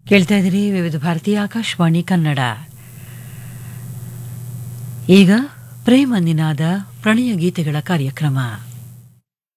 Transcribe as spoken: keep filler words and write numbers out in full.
ಕೇಳ್ತಾ ಇದ್ದೀರಿ ವಿವಿಧ ಭಾರತೀಯ ಆಕಾಶವಾಣಿ ಕನ್ನಡ. ಈಗ ಪ್ರೇಮ ನಿನಾದ ಪ್ರಣಯ ಗೀತೆಗಳ ಕಾರ್ಯಕ್ರಮ.